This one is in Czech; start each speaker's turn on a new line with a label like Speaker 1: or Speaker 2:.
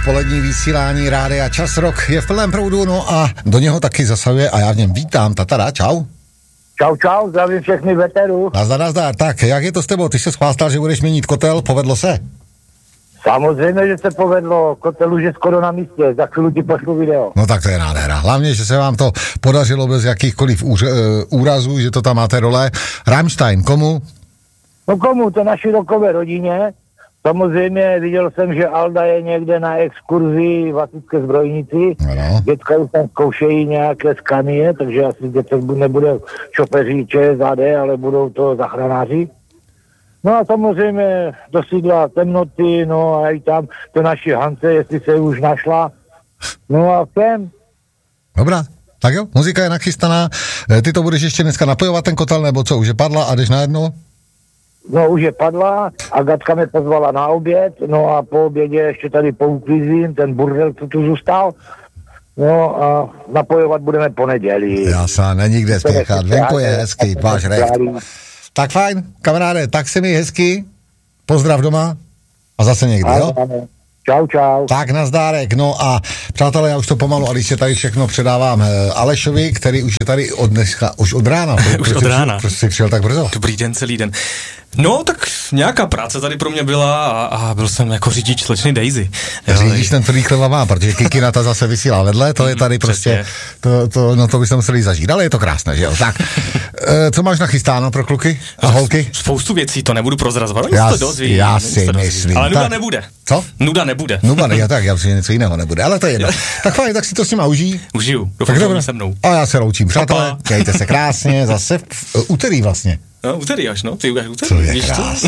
Speaker 1: polední vysílání Rádia Čas Rock je v plném proudu, no a do něho taky zasahuje a já v něm vítám Tatara, čau.
Speaker 2: Čau, zdravím všechny veterů.
Speaker 1: Nazdar, tak jak je to s tebou? Ty se schvástal, že budeš měnit kotel, povedlo se?
Speaker 2: Samozřejmě, že se povedlo, kotel už je skoro na místě, za chvíli ti pošlu video.
Speaker 1: No tak to je nádhera. Hlavně, že se vám to podařilo bez jakýchkoliv úrazů, že to tam máte dole. Rammstein, komu?
Speaker 2: No komu, to naší rockové rodině. Samozřejmě viděl jsem, že Alda je někde na exkurzi v Asické zbrojnici.
Speaker 1: Ano.
Speaker 2: Dětka už tam zkoušejí nějaké skanie, takže asi děcek nebude šopeří ČSAD, ale budou to zachranáři. No a samozřejmě do sídla temnoty, no a i tam to naši Hance, jestli se už našla. No a všem.
Speaker 1: Dobrá, tak jo, muzika je nachystaná. Ty to budeš ještě dneska napojovat ten kotel, nebo co, už je padla a jdeš na jedno?
Speaker 2: No už je padla, Agatka mě pozvala na oběd, no a po obědě ještě tady pouklízím ten burdel, co tu zůstal. No a napojovat budeme po neděli.
Speaker 1: Jasná, není kde spěchat, venku je hezký, máš recht. Tak fajn, kamaráde, tak se mi hezky, pozdrav doma a zase někdy, jo?
Speaker 2: Čau.
Speaker 1: Tak nazdárek, no a přátelé, já už to pomalu, ale se tady všechno předávám Alešovi, který už je tady od dneska, už od rána.
Speaker 3: Už od rána.
Speaker 1: Proč jsi přijel tak brzo?
Speaker 3: Dobrý den, celý den. No, tak nějaká práce tady pro mě byla a byl jsem jako řidič slečny Daisy.
Speaker 1: Řidič ten to rychle má, protože Kikina ta zase vysílá vedle, to je tady prostě, to bychom museli zažít, ale je to krásné, že jo? Tak, co máš nachystáno pro kluky a holky?
Speaker 3: Spoustu věcí, to nebudu prozrazovat, oni to dozví.
Speaker 1: Já si myslím.
Speaker 3: Ale nuda nebude.
Speaker 1: Co?
Speaker 3: Nuda nebude.
Speaker 1: Nuda ne, tak, já myslím, že něco jiného nebude, ale to je jedno. Tak fajn, tak si to s nima užij.
Speaker 3: Užiju, doufám, že se mnou.
Speaker 1: A já se loučím, přátelé, mějte se krásně, zase v úterý vlastně.
Speaker 3: No, úterý až, no, ty už úterý.
Speaker 1: To je krásné.